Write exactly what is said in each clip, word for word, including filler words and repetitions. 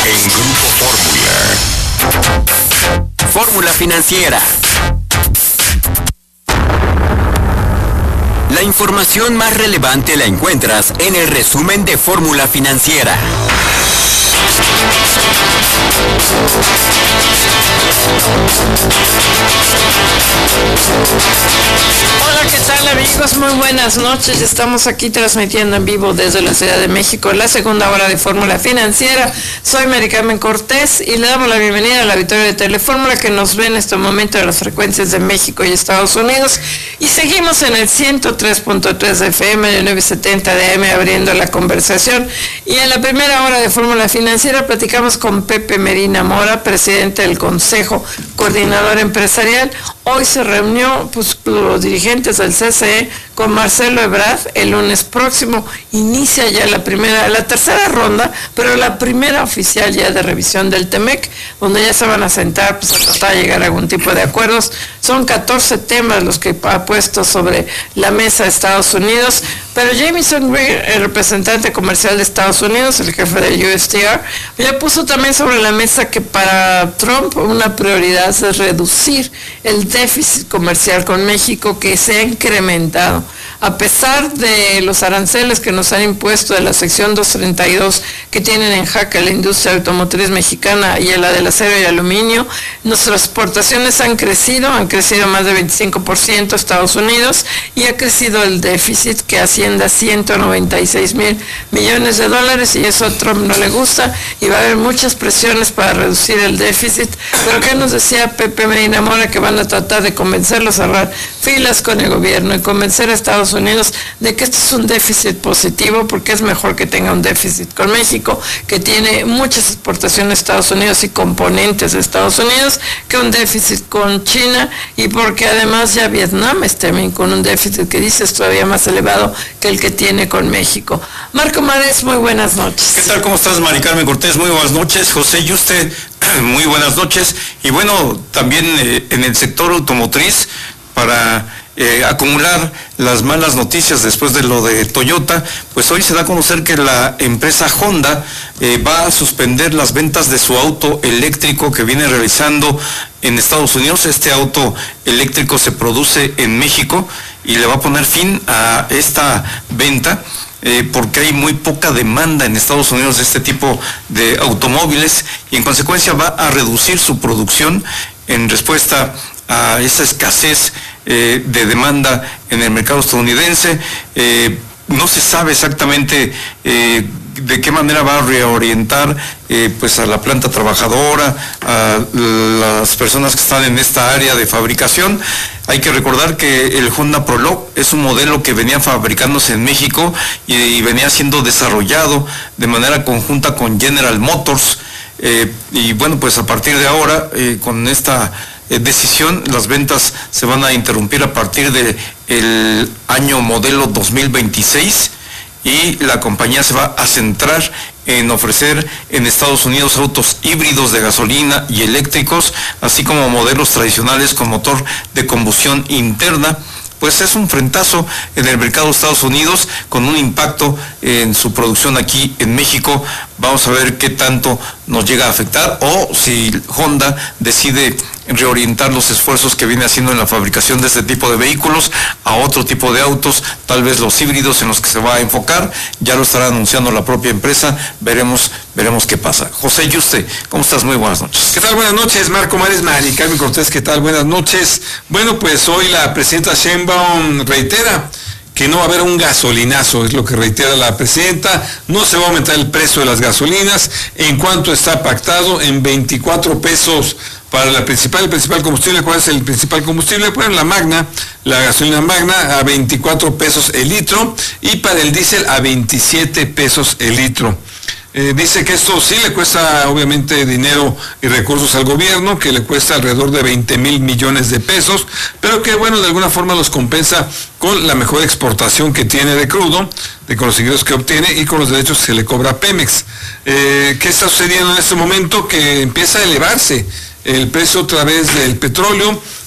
en Grupo Fórmula. Fórmula Financiera. La información más relevante la encuentras en el resumen de Fórmula Financiera. Hola, ¿qué tal, amigos? Muy buenas noches. Estamos aquí transmitiendo en vivo desde la Ciudad de México la segunda hora de Fórmula Financiera. Soy Mari Carmen Cortés y le damos la bienvenida a la auditorio de Telefórmula que nos ve en este momento en las frecuencias de México y Estados Unidos. Y seguimos en el ciento tres punto tres de F M, el novecientos setenta de A M, abriendo la conversación. Y en la primera hora de Fórmula Financiera platicamos con Pepe Medina Mora, presidente del Consejo Coordinador Empresarial. Hoy se reunió pues, los dirigentes del C C E con Marcelo Ebrard. El lunes próximo inicia ya la primera, la tercera ronda, pero la primera oficial ya de revisión del T M E C, donde ya se van a sentar pues, a tratar de llegar a algún tipo de acuerdos. Son catorce temas los que ha puesto sobre la mesa de Estados Unidos, pero Jamieson Greer, el representante comercial de Estados Unidos, el jefe del U S T R, ya puso también sobre la mesa que para Trump una prioridad es reducir el déficit comercial con México, que se ha incrementado. A pesar de los aranceles que nos han impuesto de la sección doscientos treinta y dos que tienen en jaque la industria automotriz mexicana y a la del acero y aluminio, nuestras exportaciones han crecido, han crecido más de veinticinco por ciento a Estados Unidos y ha crecido el déficit que asciende a ciento noventa y seis mil millones de dólares y eso a Trump no le gusta y va a haber muchas presiones para reducir el déficit. Pero ¿qué nos decía Pepe Medina Mora? Que van a tratar de convencerlo a cerrar filas con el gobierno y convencer a Estados Unidos de que esto es un déficit positivo, porque es mejor que tenga un déficit con México, que tiene muchas exportaciones a Estados Unidos y componentes de Estados Unidos, que un déficit con China, y porque además ya Vietnam está también con un déficit que dice es todavía más elevado que el que tiene con México. Marco Márez, muy buenas noches. ¿Qué tal? ¿Cómo estás, Mari Carmen Cortés? Muy buenas noches. José Yuste, muy buenas noches. Y bueno, también eh, en el sector automotriz, para Eh, acumular las malas noticias después de lo de Toyota, pues hoy se da a conocer que la empresa Honda eh, va a suspender las ventas de su auto eléctrico que viene realizando en Estados Unidos. Este auto eléctrico se produce en México y le va a poner fin a esta venta eh, porque hay muy poca demanda en Estados Unidos de este tipo de automóviles y en consecuencia va a reducir su producción en respuesta a esa escasez eh, de demanda en el mercado estadounidense. Eh, no se sabe exactamente eh, de qué manera va a reorientar eh, pues a la planta trabajadora, a las personas que están en esta área de fabricación. Hay que recordar que el Honda Prologue es un modelo que venía fabricándose en México y, y venía siendo desarrollado de manera conjunta con General Motors. Eh, y bueno, pues a partir de ahora, eh, con esta Eh, decisión, las ventas se van a interrumpir a partir del año modelo dos mil veintiséis y la compañía se va a centrar en ofrecer en Estados Unidos autos híbridos de gasolina y eléctricos, así como modelos tradicionales con motor de combustión interna. Pues es un frentazo en el mercado de Estados Unidos con un impacto en su producción aquí en México. Vamos a ver qué tanto nos llega a afectar o si Honda decide reorientar los esfuerzos que viene haciendo en la fabricación de este tipo de vehículos a otro tipo de autos, tal vez los híbridos en los que se va a enfocar. Ya lo estará anunciando la propia empresa. Veremos, veremos qué pasa. José Yuste, ¿cómo estás? Muy buenas noches. ¿Qué tal? Buenas noches, Marco Márez, Mari Carmen Cortés, ¿qué tal? Buenas noches. Bueno, pues hoy la presidenta Sheinbaum reitera que no va a haber un gasolinazo, es lo que reitera la presidenta. No se va a aumentar el precio de las gasolinas, en cuanto está pactado en veinticuatro pesos para la principal, el principal combustible. ¿Cuál es el principal combustible? Pues la Magna, la gasolina Magna a veinticuatro pesos el litro y para el diésel a veintisiete pesos el litro. Eh, dice que esto sí le cuesta obviamente dinero y recursos al gobierno, que le cuesta alrededor de veinte mil millones de pesos, pero que bueno, de alguna forma los compensa con la mejor exportación que tiene de crudo, de con los ingresos que obtiene y con los derechos que se le cobra a Pemex. Eh, ¿Qué está sucediendo en este momento? Que empieza a elevarse el precio otra vez del petróleo.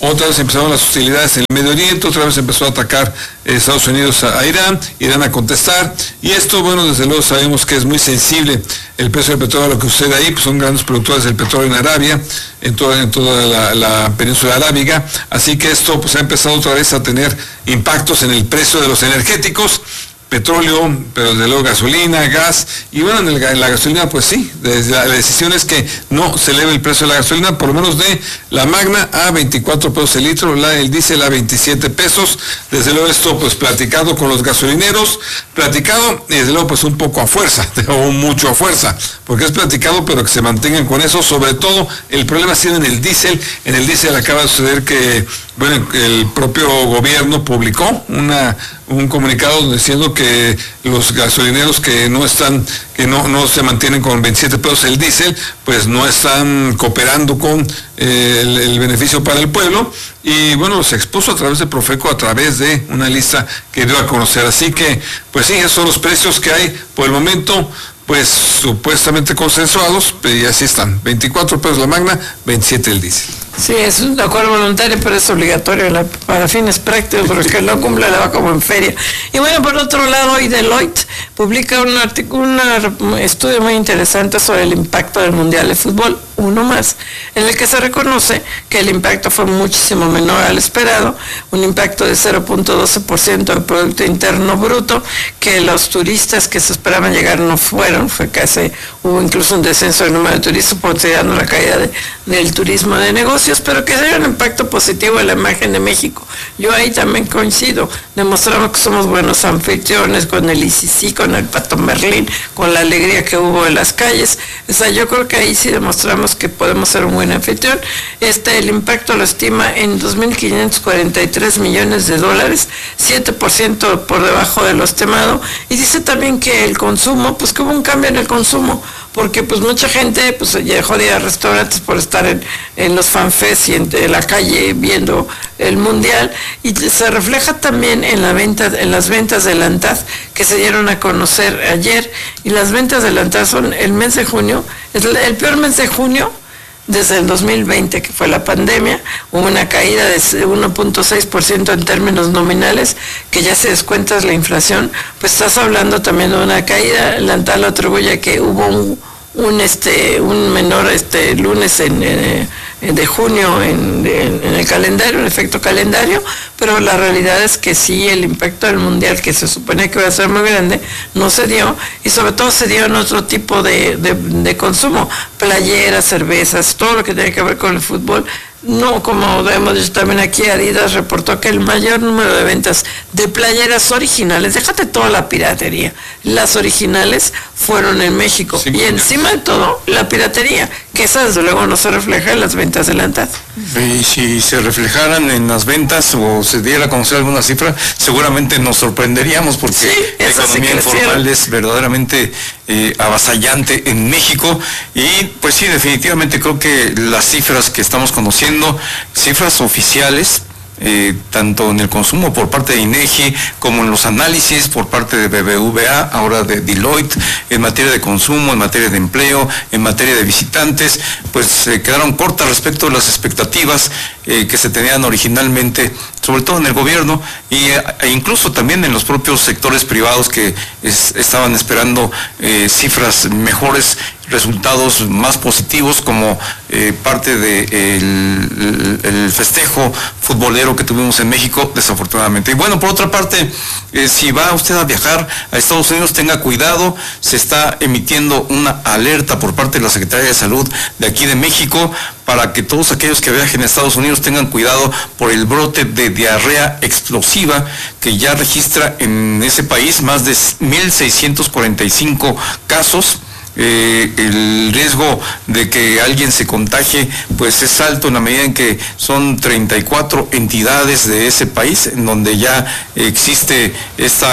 otra vez empezaron las hostilidades en el Medio Oriente, otra vez empezó a atacar eh, Estados Unidos a, a Irán, Irán a contestar, y esto, bueno, desde luego sabemos que es muy sensible el precio del petróleo, lo que sucede ahí, pues son grandes productores del petróleo en Arabia, en toda, en toda la, la península arábiga, así que esto pues ha empezado otra vez a tener impactos en el precio de los energéticos, petróleo, pero desde luego gasolina, gas, y bueno, en, el, en la gasolina pues sí, la, la decisión es que no se eleve el precio de la gasolina, por lo menos de la Magna a veinticuatro pesos el litro, la, el diésel a veintisiete pesos, desde luego esto pues platicado con los gasolineros, platicado y desde luego pues un poco a fuerza, o mucho a fuerza, porque es platicado pero que se mantengan con eso, sobre todo el problema ha sido en el diésel, en el diésel acaba de suceder que, bueno, el propio gobierno publicó una un comunicado diciendo que los gasolineros que no están, que no, no se mantienen con veintisiete pesos el diésel, pues no están cooperando con eh, el, el beneficio para el pueblo, y bueno, se expuso a través de Profeco, a través de una lista que dio a conocer, así que, pues sí, esos son los precios que hay por el momento, pues supuestamente consensuados, y así están, veinticuatro pesos la Magna, veintisiete el diésel. Sí, es un acuerdo voluntario, pero es obligatorio la, para fines prácticos, porque el que no cumple le va como en feria. Y bueno, por otro lado, hoy Deloitte publica un, artículo, un estudio muy interesante sobre el impacto del Mundial de Fútbol, uno más, en el que se reconoce que el impacto fue muchísimo menor al esperado, un impacto de cero punto doce por ciento del Producto Interno Bruto, que los turistas que se esperaban llegar no fueron, fue casi, hubo incluso un descenso del número de turistas, considerando la caída de, del turismo de negocios, pero que haya un impacto positivo en la imagen de México. Yo ahí también coincido, demostramos que somos buenos anfitriones con el I C C, con el Pato Merlín, con la alegría que hubo en las calles, o sea, yo creo que ahí sí demostramos que podemos ser un buen anfitrión. Este, el impacto lo estima en dos mil quinientos cuarenta y tres millones de dólares, siete por ciento por debajo de lo estimado, y dice también que el consumo, pues que hubo un cambio en el consumo, porque pues mucha gente pues dejó de ir a restaurantes por estar en, en los fanfests y en, en la calle viendo el mundial, y se refleja también en la venta, en las ventas de la ANTAD que se dieron a conocer ayer, y las ventas de la ANTAD son el mes de junio, es el peor mes de junio desde el dos mil veinte, que fue la pandemia, hubo una caída de uno punto seis por ciento en términos nominales, que ya se descuentas la inflación, pues estás hablando también de una caída. La ANTAD lo atribuye a que hubo un, un, este, un menor este, lunes en, eh, de junio en, en, en el calendario, el efecto calendario, pero la realidad es que sí, el impacto del mundial, que se supone que va a ser muy grande, no se dio, y sobre todo se dio en otro tipo de, de, de consumo, playeras, cervezas, todo lo que tiene que ver con el fútbol. No, como hemos dicho también aquí, Adidas reportó que el mayor número de ventas de playeras originales, déjate toda la piratería, las originales fueron en México, sí, y encima de todo, la piratería, que esa desde luego no se refleja en las ventas de la ANTAD. Y si se reflejaran en las ventas o se diera a conocer alguna cifra, seguramente nos sorprenderíamos, porque sí, la economía sí informal es verdaderamente eh, avasallante en México, y pues sí, definitivamente creo que las cifras que estamos conociendo, cifras oficiales, Eh, tanto en el consumo por parte de INEGI como en los análisis por parte de B B V A, ahora de Deloitte, en materia de consumo, en materia de empleo, en materia de visitantes, pues eh, quedaron cortas respecto a las expectativas eh, que se tenían originalmente, sobre todo en el gobierno, y, e incluso también en los propios sectores privados que es, estaban esperando eh, cifras mejores, resultados más positivos, como eh, parte del de el, el festejo futbolero que tuvimos en México, desafortunadamente. Y bueno, por otra parte, eh, si va usted a viajar a Estados Unidos, tenga cuidado, se está emitiendo una alerta por parte de la Secretaría de Salud de aquí de México, para que todos aquellos que viajen a Estados Unidos tengan cuidado por el brote de diarrea explosiva que ya registra en ese país más de mil seiscientos cuarenta y cinco casos. Eh, el riesgo de que alguien se contagie pues es alto, en la medida en que son treinta y cuatro entidades de ese país en donde ya existe esta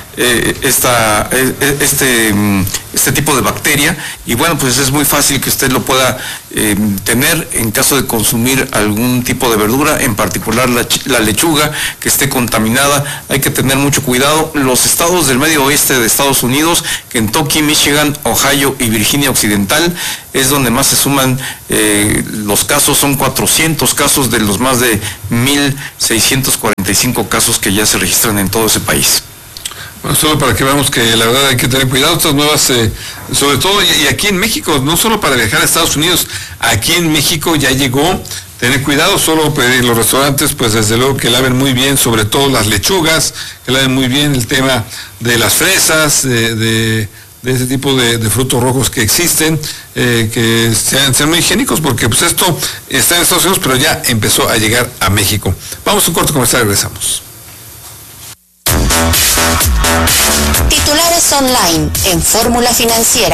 eh, esta, eh, este, este tipo de bacteria, y bueno, pues es muy fácil que usted lo pueda eh, tener en caso de consumir algún tipo de verdura, en particular la, la lechuga que esté contaminada. Hay que tener mucho cuidado. Los estados del medio oeste de Estados Unidos, Kentucky, Michigan, Ohio y Virginia Occidental, es donde más se suman eh, los casos. Son cuatrocientos casos de los más de mil seiscientos cuarenta y cinco casos que ya se registran en todo ese país. Bueno, solo para que veamos que la verdad hay que tener cuidado, estas nuevas, eh, sobre todo, y, y aquí en México, no solo para viajar a Estados Unidos, aquí en México ya llegó. Tener cuidado, solo pedir los restaurantes, pues desde luego que laven muy bien, sobre todo las lechugas, que laven muy bien el tema de las fresas, de, de, de ese tipo de, de frutos rojos que existen, eh, que sean, sean muy higiénicos, porque pues esto está en Estados Unidos, pero ya empezó a llegar a México. Vamos a un corto comercial, regresamos. Titulares online en Fórmula Financiera.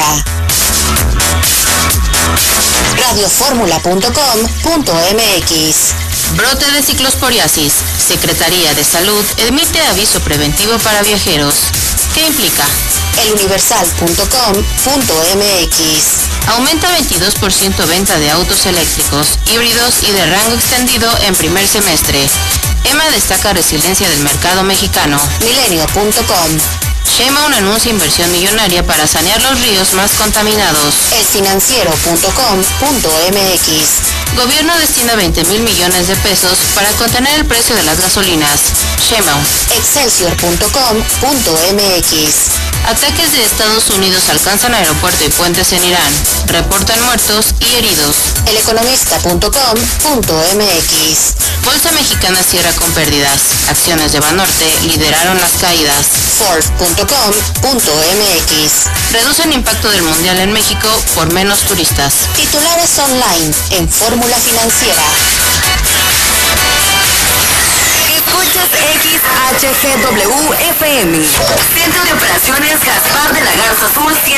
radio fórmula punto com punto m x. Brote de ciclosporiasis. Secretaría de Salud emite aviso preventivo para viajeros. ¿Qué implica? el universal punto com punto m x. Aumenta veintidós por ciento venta de autos eléctricos, híbridos y de rango extendido en primer semestre. E M A destaca resiliencia del mercado mexicano. milenio punto com. Sheinbaum anuncia inversión millonaria para sanear los ríos más contaminados. el financiero punto com punto m x. Gobierno destina veinte mil millones de pesos para contener el precio de las gasolinas. Sheinbaum. excelsior punto com punto m x. Ataques de Estados Unidos alcanzan aeropuerto y puentes en Irán. Reportan muertos y heridos. el economista punto com punto m x. Bolsa mexicana cierra con pérdidas. Acciones de Banorte lideraron las caídas. Ford punto com punto m x. Reducen impacto del Mundial en México por menos turistas. Titulares online en Fórmula Financiera. Escuchas X H G W F M. Centro de Operaciones Gaspar de la Garza Sur